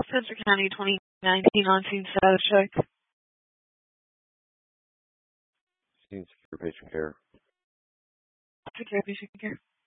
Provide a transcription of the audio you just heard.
Spencer County 2019 on-scene status check. Scene secure patient care. Secure patient care.